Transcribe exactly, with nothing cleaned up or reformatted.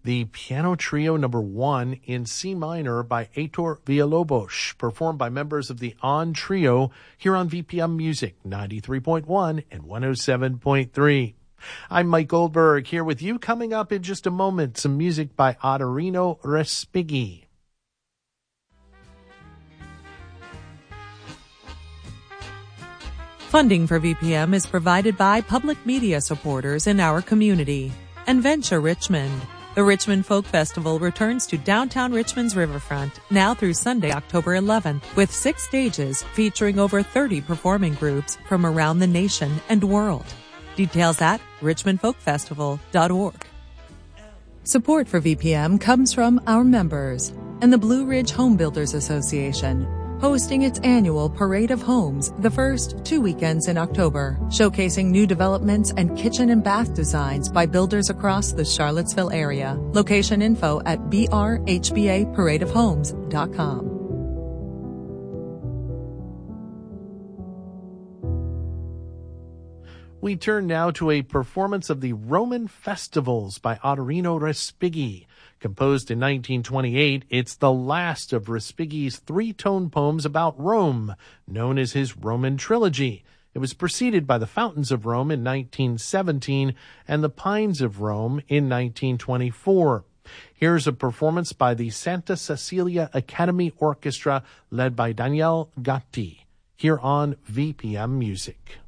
the Piano Trio number one in C minor by Heitor Villalobos, performed by members of the On Trio here on V P M Music ninety-three point one and one oh seven point three. I'm Mike Goldberg here with you. Coming up in just a moment, some music by Ottorino Respighi. Funding for V P M is provided by public media supporters in our community and Venture Richmond. The Richmond Folk Festival returns to downtown Richmond's riverfront now through Sunday, October eleventh, with six stages featuring over thirty performing groups from around the nation and world. Details at richmond folk festival dot org. Support for V P M comes from our members and the Blue Ridge Home Builders Association, hosting its annual Parade of Homes the first two weekends in October, showcasing new developments and kitchen and bath designs by builders across the Charlottesville area. Location info at b r h b a parade of homes dot com. We turn now to a performance of the Roman Festivals by Ottorino Respighi. Composed in nineteen twenty-eight, it's the last of Respighi's three-tone poems about Rome, known as his Roman Trilogy. It was preceded by The Fountains of Rome in nineteen seventeen and The Pines of Rome in nineteen twenty-four. Here's a performance by the Santa Cecilia Academy Orchestra led by Daniele Gatti, here on V P M Music.